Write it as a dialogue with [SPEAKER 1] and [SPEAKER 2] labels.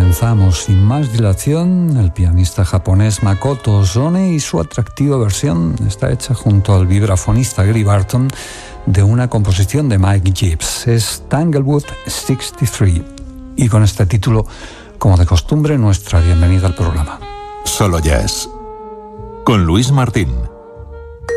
[SPEAKER 1] comenzamos sin más dilación. El pianista japonés Makoto Ozone y su atractiva versión está hecha junto al vibrafonista Gary Barton de una composición de Mike Gibbs. Es Tanglewood 63 y con este título, como de costumbre, nuestra bienvenida al programa.
[SPEAKER 2] Solo Jazz con Luis Martín.